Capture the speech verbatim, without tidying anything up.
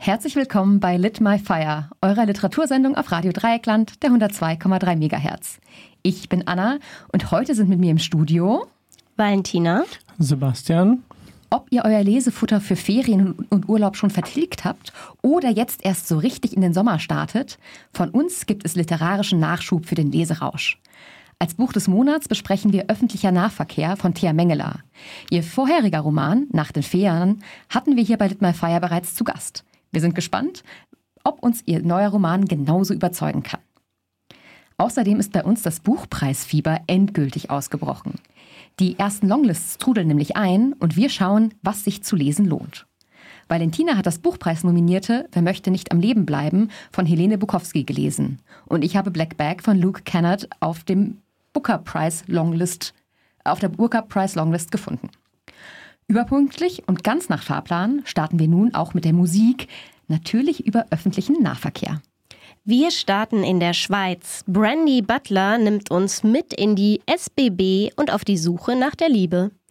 Herzlich willkommen bei Lit My Fire, eurer Literatursendung auf Radio Dreieckland, der hundertzwei Komma drei Megahertz. Ich bin Anna und heute sind mit mir im Studio Valentina, Sebastian. Ob ihr euer Lesefutter für Ferien und Urlaub schon vertilgt habt oder jetzt erst so richtig in den Sommer startet, von uns gibt es literarischen Nachschub für den Leserausch. Als Buch des Monats besprechen wir Öffentlicher Nahverkehr von Thea Mengele. Ihr vorheriger Roman, Nach den Ferien, hatten wir hier bei Lit My Fire bereits zu Gast. Wir sind gespannt, ob uns ihr neuer Roman genauso überzeugen kann. Außerdem ist bei uns das Buchpreisfieber endgültig ausgebrochen. Die ersten Longlists trudeln nämlich ein und wir schauen, was sich zu lesen lohnt. Valentina hat das Buchpreis-nominierte Wer möchte nicht am Leben bleiben von Helene Bukowski gelesen. Und ich habe Black Bag von Luke Kennard auf dem Booker Prize Longlist, auf der Booker Prize Longlist gefunden. Überpünktlich und ganz nach Fahrplan starten wir nun auch mit der Musik, natürlich über öffentlichen Nahverkehr. Wir starten in der Schweiz. Brandy Butler nimmt uns mit in die S B B und auf die Suche nach der Liebe.